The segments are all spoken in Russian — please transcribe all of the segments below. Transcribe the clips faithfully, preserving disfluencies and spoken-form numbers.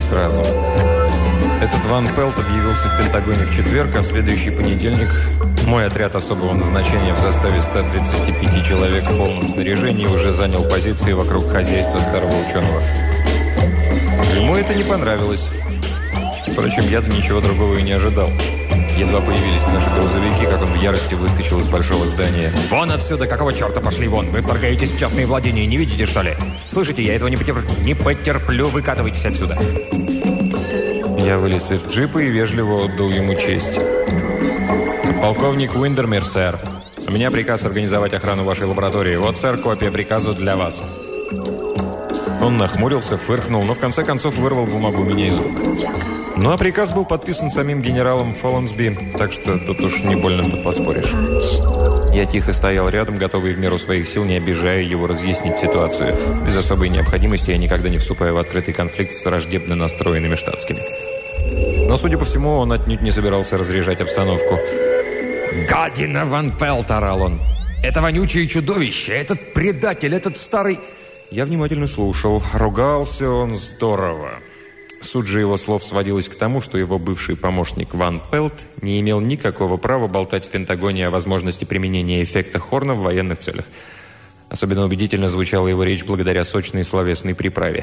сразу. Этот Ван Пелт объявился в Пентагоне в четверг, а в следующий понедельник мой отряд особого назначения в составе ста тридцати пяти человек в полном снаряжении уже занял позиции вокруг хозяйства старого ученого. Ему это не понравилось. Впрочем, я-то ничего другого и не ожидал. Едва появились наши грузовики, как он в ярости выскочил из большого здания. «Вон отсюда! Какого черта пошли вон? Вы вторгаетесь в частные владения, не видите, что ли? Слышите, я этого не потерплю. Не потерплю, выкатывайтесь отсюда!» Я вылез из джипа и вежливо отдал ему честь. «Полковник Уиндермир, сэр. У меня приказ организовать охрану вашей лаборатории. Вот, сэр, копия приказа для вас». Он нахмурился, фыркнул, но в конце концов вырвал бумагу у меня из рук. Ну, а приказ был подписан самим генералом Фоллансби, так что тут уж не больно тут поспоришь. Я тихо стоял рядом, готовый в меру своих сил, не обижая его, разъяснить ситуацию. Без особой необходимости я никогда не вступаю в открытый конфликт с враждебно настроенными штатскими. Но, судя по всему, он отнюдь не собирался разряжать обстановку. «Гадина Ван Пелт!» – орал он. «Это вонючее чудовище! Этот предатель! Этот старый...» Я внимательно слушал. Ругался он здорово. Суть же его слов сводилась к тому, что его бывший помощник Ван Пелт не имел никакого права болтать в Пентагоне о возможности применения эффекта Хорна в военных целях. Особенно убедительно звучала его речь благодаря сочной словесной приправе.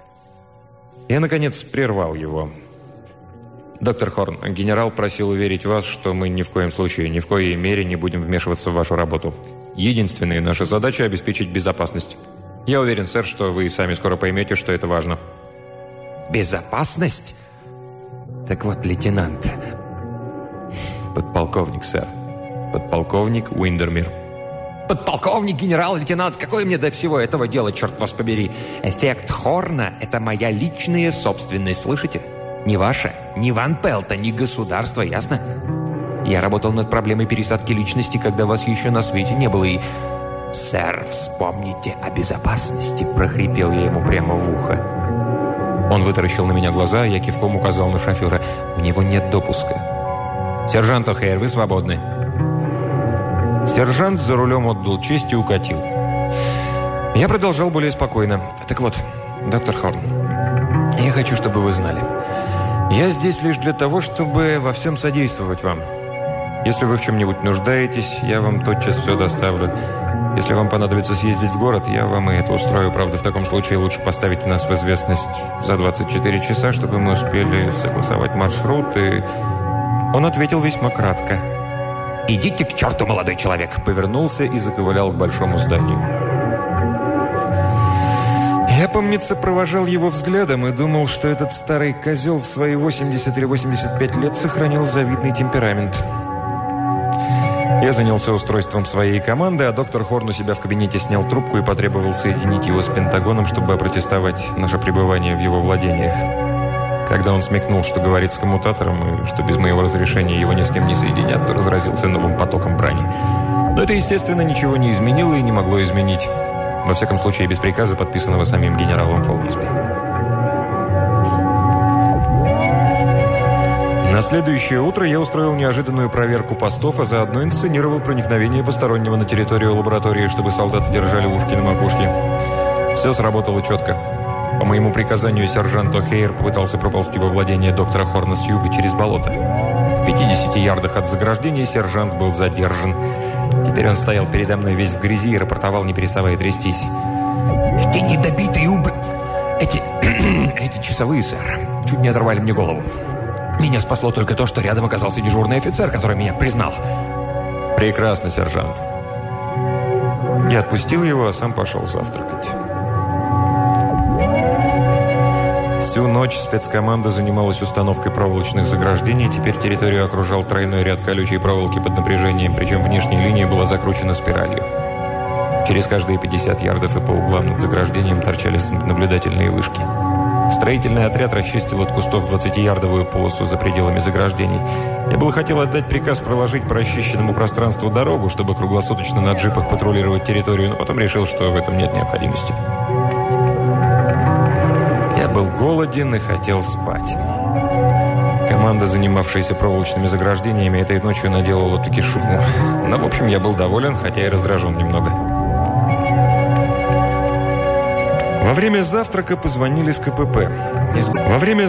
Я, наконец, прервал его. «Доктор Хорн, генерал просил уверить вас, что мы ни в коем случае, ни в коей мере не будем вмешиваться в вашу работу. Единственная наша задача – обеспечить безопасность. Я уверен, сэр, что вы и сами скоро поймете, что это важно». «Безопасность? Так вот, лейтенант...» «Подполковник, сэр. Подполковник Уиндермир». «Подполковник, генерал, лейтенант, какое мне до всего этого дела, черт вас побери? Эффект Хорна – это моя личная собственность, слышите? Не ваша, ни Ван Пелта, ни государства, ясно? Я работал над проблемой пересадки личности, когда вас еще на свете не было, и... «Сэр, вспомните о безопасности», – прохрипел я ему прямо в ухо. Он вытаращил на меня глаза, я кивком указал на шофера. «У него нет допуска». «Сержант О'Хейр, вы свободны». Сержант за рулем отдал честь и укатил. Я продолжал более спокойно. «Так вот, доктор Хорн, я хочу, чтобы вы знали. Я здесь лишь для того, чтобы во всем содействовать вам. Если вы в чем-нибудь нуждаетесь, я вам тотчас все доставлю. Если вам понадобится съездить в город, я вам и это устрою. Правда, в таком случае лучше поставить нас в известность за двадцать четыре часа, чтобы мы успели согласовать маршрут». И он ответил весьма кратко. «Идите к черту, молодой человек!» Повернулся и заковылял к большому зданию. Я, помнится, провожал его взглядом и думал, что этот старый козел в свои восемьдесят или восемьдесят пять лет сохранил завидный темперамент. Я занялся устройством своей команды, а доктор Хорн у себя в кабинете снял трубку и потребовал соединить его с Пентагоном, чтобы опротестовать наше пребывание в его владениях. Когда он смекнул, что говорит с коммутатором и что без моего разрешения его ни с кем не соединят, то разразился новым потоком брани. Но это, естественно, ничего не изменило и не могло изменить. Во всяком случае, без приказа, подписанного самим генералом Фоллансби. На следующее утро я устроил неожиданную проверку постов, а заодно инсценировал проникновение постороннего на территорию лаборатории, чтобы солдаты держали ушки на макушке. Все сработало четко. По моему приказанию сержант О'Хейр попытался проползти во владение доктора Хорна с юга через болото. В пятидесяти ярдах от заграждения сержант был задержан. Теперь он стоял передо мной весь в грязи и рапортовал, не переставая трястись. «Эти недобитые убы... Эти... Эти часовые, сэр, чуть не оторвали мне голову. Меня спасло только то, что рядом оказался дежурный офицер, который меня признал». «Прекрасно, сержант». Я отпустил его, а сам пошел завтракать. Всю ночь спецкоманда занималась установкой проволочных заграждений. Теперь территорию окружал тройной ряд колючей проволоки под напряжением, причем внешняя линия была закручена спиралью. Через каждые пятьдесят ярдов и по углам над заграждением торчали наблюдательные вышки. Строительный отряд расчистил от кустов двадцатиярдовую полосу за пределами заграждений. Я было хотел отдать приказ проложить по расчищенному пространству дорогу, чтобы круглосуточно на джипах патрулировать территорию, но потом решил, что в этом нет необходимости. Я был голоден и хотел спать. Команда, занимавшаяся проволочными заграждениями, этой ночью наделала таки шуму. Но, в общем, я был доволен, хотя и раздражен немного. Во время завтрака позвонили с КПП. Во время